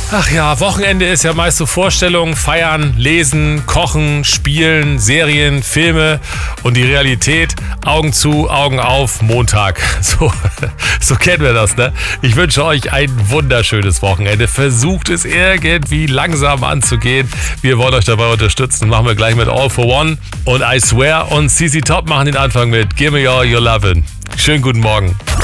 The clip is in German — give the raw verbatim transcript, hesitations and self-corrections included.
Ach ja, Wochenende ist ja meist so Vorstellungen, feiern, lesen, kochen, spielen, Serien, Filme und die Realität, Augen zu, Augen auf, Montag. So, so kennen wir das, ne? Ich wünsche euch ein wunderschönes Wochenende. Versucht es irgendwie langsam anzugehen. Wir wollen euch dabei unterstützen. Machen wir gleich mit All for One und I Swear und C C Top machen den Anfang mit Give Me All Your Lovin'. Schönen guten Morgen.